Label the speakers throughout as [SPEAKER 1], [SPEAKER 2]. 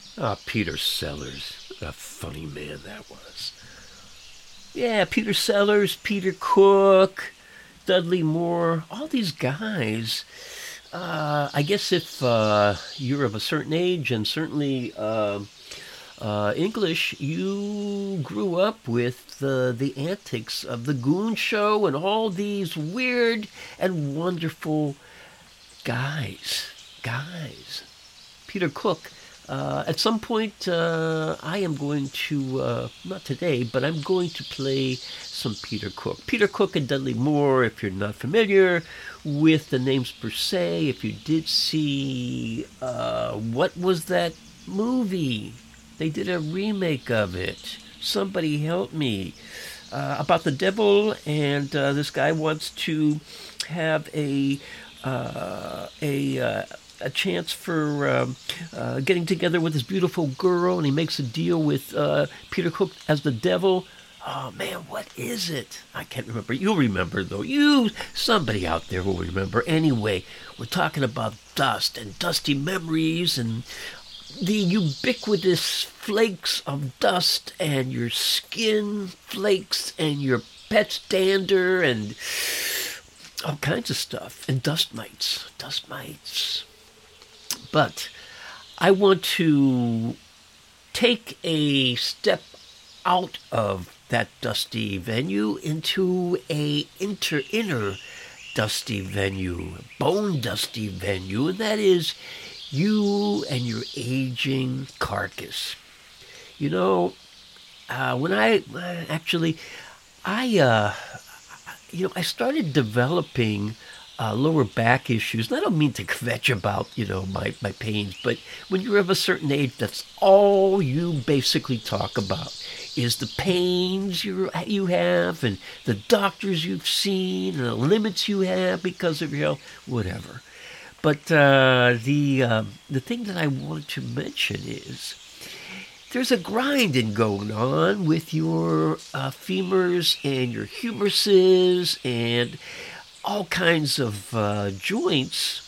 [SPEAKER 1] Ah, Peter Sellers. What a funny man that was. Yeah, Peter Sellers, Peter Cook, Dudley Moore, all these guys. I guess if you're of a certain age and certainly English, you grew up with the antics of the Goon Show and all these weird and wonderful guys. Guys. Peter Cook. At some point, I am going to, not today, but I'm going to play some Peter Cook. Peter Cook and Dudley Moore, if you're not familiar with the names per se, if you did see, what was that movie? They did a remake of it. Somebody help me. About the devil, and this guy wants to have a chance for getting together with this beautiful girl, and he makes a deal with Peter Cook as the devil. Oh man, what is it? I can't remember. You'll remember though. Somebody out there will remember. Anyway, we're talking about dust and dusty memories and the ubiquitous flakes of dust and your skin flakes and your pet's dander and all kinds of stuff and dust mites. Dust mites. But I want to take a step out of that dusty venue into a inner dusty venue, bone dusty venue, and that is you and your aging carcass. You know, when I actually, I started developing lower back issues. And I don't mean to kvetch about, my pains, but when you're of a certain age, that's all you basically talk about is the pains you have and the doctors you've seen and the limits you have because of your health, whatever. But the thing that I wanted to mention is there's a grinding going on with your femurs and your humeruses and all kinds of joints.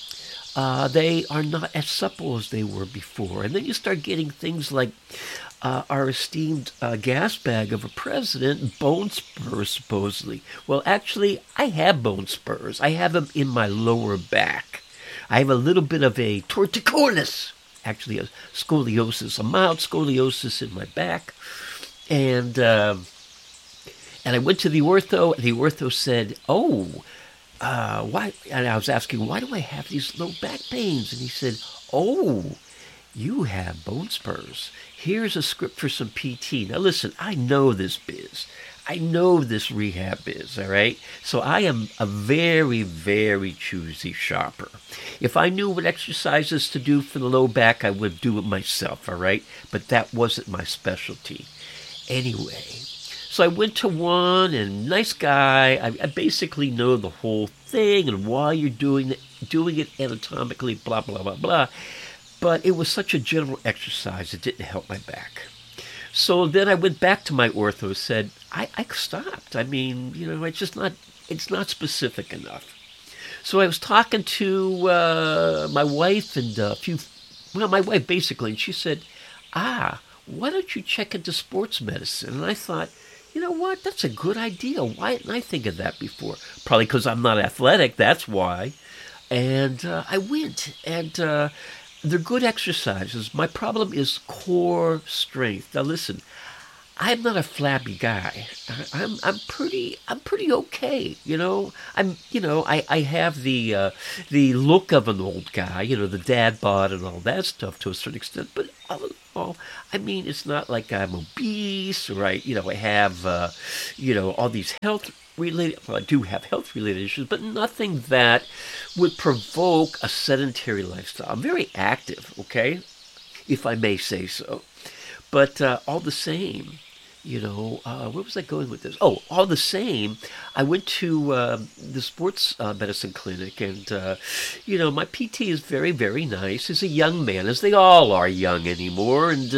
[SPEAKER 1] They are not as supple as they were before. And then you start getting things like our esteemed gas bag of a president, bone spurs, supposedly. Well, actually, I have bone spurs. I have them in my lower back. I have a little bit of a torticollis, actually a scoliosis, a mild scoliosis in my back. And I went to the ortho, and the ortho said, why? And I was asking, why do I have these low back pains? And he said, oh, you have bone spurs. Here's a script for some PT. Now listen, I know this biz. I know this rehab biz, all right? So I am a very, very choosy shopper. If I knew what exercises to do for the low back, I would do it myself, all right? But that wasn't my specialty. Anyway, so I went to one, and nice guy. I basically know the whole thing and why you're doing it anatomically, blah, blah, blah, blah. But it was such a general exercise, it didn't help my back. So then I went back to my ortho, said, I stopped. I mean, it's not specific enough. So I was talking to my wife and my wife basically, and she said, why don't you check into sports medicine? And I thought, you know what, that's a good idea. Why didn't I think of that before? Probably because I'm not athletic, that's why. And I went, and they're good exercises. My problem is core strength. Now listen, I'm not a flabby guy. I'm pretty okay. I have the look of an old guy. The dad bod and all that stuff to a certain extent. But all in all, I mean, it's not like I'm obese or I have all these health related. Well, I do have health related issues, but nothing that would provoke a sedentary lifestyle. I'm very active, okay, if I may say so. But all the same, where was I going with this? Oh, all the same, I went to the sports medicine clinic, and my PT is very, very nice. He's a young man, as they all are young anymore, and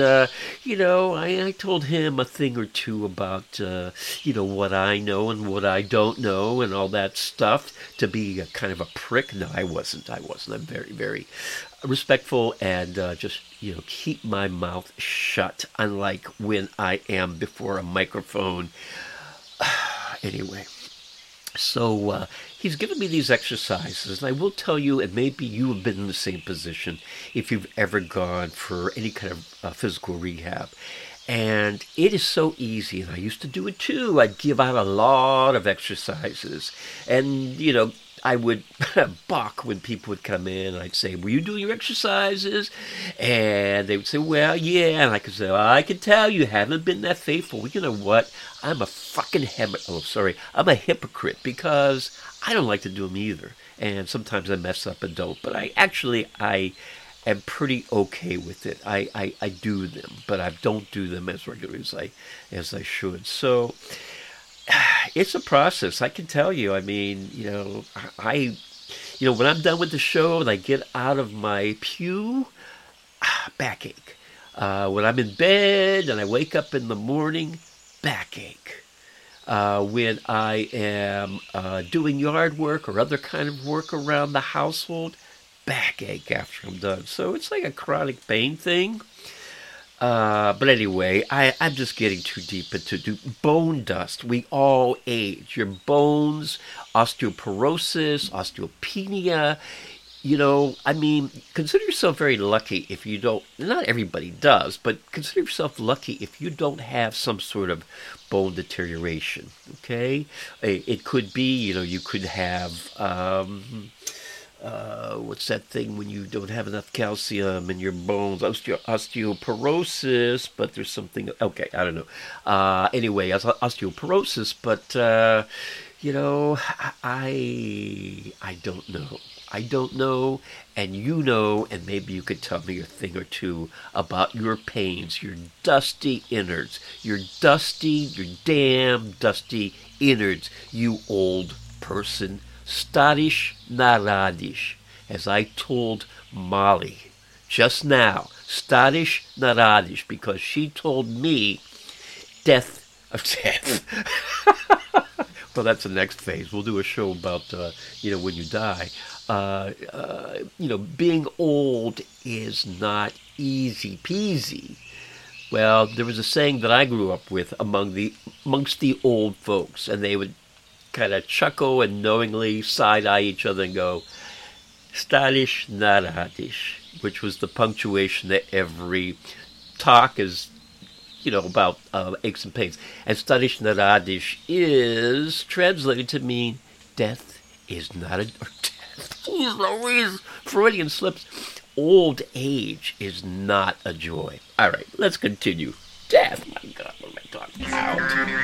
[SPEAKER 1] I told him a thing or two about what I know and what I don't know and all that stuff to be a kind of a prick. No, I wasn't. I'm very, very respectful and just keep my mouth shut, unlike when I am before a microphone. Anyway, so he's given me these exercises, and I will tell you, and maybe you have been in the same position if you've ever gone for any kind of physical rehab. And it is so easy, and I used to do it too. I'd give out a lot of exercises, and I would balk when people would come in, and I'd say, "Were you doing your exercises?" And they would say, "Well, yeah." And I could say, "Well, I can tell you haven't been that faithful." Well, you know what? I'm a I'm a hypocrite because I don't like to do them either. And sometimes I mess up and don't. But I am pretty okay with it. I do them, but I don't do them as regularly as I should. So it's a process. I can tell you. I mean, when I'm done with the show and I get out of my pew, backache. When I'm in bed and I wake up in the morning, backache. When I am doing yard work or other kind of work around the household, backache after I'm done. So it's like a chronic pain thing. But anyway, I'm just getting too deep into bone dust. We all age. Your bones, osteoporosis, osteopenia. Consider yourself very lucky if you don't, not everybody does, but consider yourself lucky if you don't have some sort of bone deterioration, okay? It could be, you could have, what's that thing when you don't have enough calcium in your bones? Osteoporosis, but there's something, okay, I don't know. Anyway, osteoporosis, but, I don't know. I don't know, and and maybe you could tell me a thing or two about your pains, your dusty innards, your damn dusty innards, you old person. Stadish naradish, as I told Molly just now, Stadish naradish, because she told me death. Well, that's the next phase. We'll do a show about, when you die. Being old is not easy peasy. Well, there was a saying that I grew up with amongst the old folks, and they would kind of chuckle and knowingly side-eye each other and go, Stadish naradish, which was the punctuation that every talk is about aches and pains. And Stadish naradish is translated to mean death is not a... Always Freudian slips. Old age is not a joy. All right, let's continue. Death, my God, what am I talking about?